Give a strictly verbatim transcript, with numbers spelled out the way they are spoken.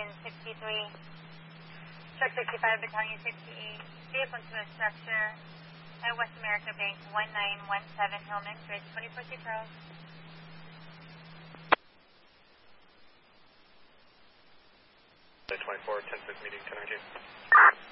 Battalion sixty-three. Truck sixty-five, Battalion sixty-eight. Vehicle into a structure at West America Bank, one nine one seven Hillman, Bridge twenty-four two Charles. twenty-four, ten six meeting, ten nineteen.